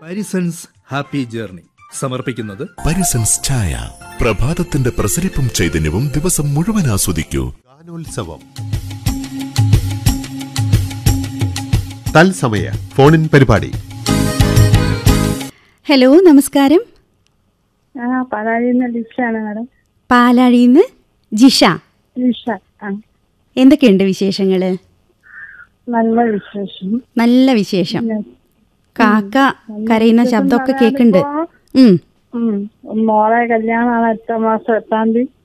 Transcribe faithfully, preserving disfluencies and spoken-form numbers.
Parisons happy journey സമർപ്പിക്കുന്നത് പരിസൻസ് ചായ. പ്രഭാതത്തിന്റെ പ്രസരിപ്പും ചൈതന്യവും ദിവസം മുഴുവൻ ആസ്വദിക്കൂ. ഗാനോത്സവം തത്സമയ ഫോണിൻ പരിപാടി. ഹലോ, നമസ്കാരം. ആ പാലാഴിന്ന് ലിഷാണ് മാഡം. പാലാഴിന്ന് ജിഷ. ലിഷ. ആ എന്തൊക്കെയുണ്ട് വിശേഷങ്ങള്? നല്ല വിശേഷം. നല്ല വിശേഷം. കാക്ക കരയുന്ന ശബ്ദമൊക്കെ കേക്കുന്നുണ്ട്. ഉം മോളെ കല്യാണമാണ് എട്ടാം മാസം എട്ടാം തീയതി.